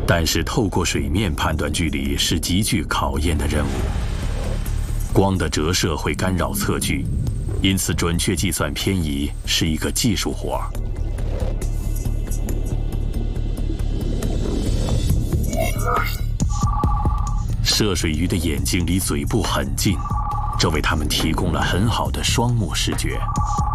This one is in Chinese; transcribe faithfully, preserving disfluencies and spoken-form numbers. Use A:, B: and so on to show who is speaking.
A: 但是透过水面判断距离是极具考验的任务。光的折射会干扰测距，因此准确计算偏移是一个技术活儿。涉水鱼的眼睛离嘴部很近，这为它们提供了很好的双目视觉。